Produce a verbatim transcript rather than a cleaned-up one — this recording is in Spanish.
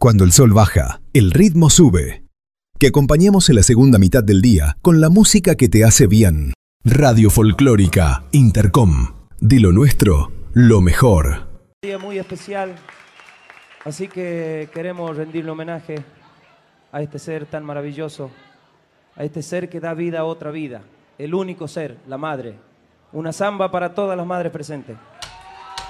Cuando el sol baja, el ritmo sube. Que acompañemos en la segunda mitad del día con la música que te hace bien. Radio Folclórica Intercom. De lo nuestro, lo mejor. Un día muy especial, así que queremos rendirle homenaje a este ser tan maravilloso, a este ser que da vida a otra vida, el único ser, la madre. Una samba para todas las madres presentes.